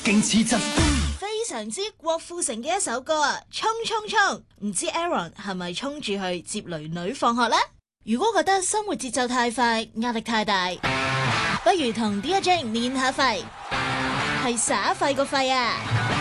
勁似疾風。 非常之郭富城嘅一首歌啊！衝衝衝！唔知 Aaron 係咪衝住去接女女放學呢？如果覺得生活節奏太快，壓力太大，不如同 DJ 練下肺，係耍廢個肺啊！